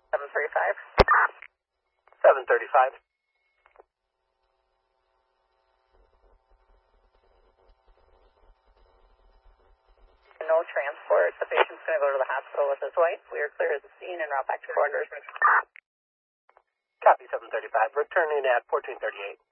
735. 735. No transport. The patient's going to go to the hospital with his wife. We are clear of the scene and route back to quarters. Copy 735. Returning at 1438.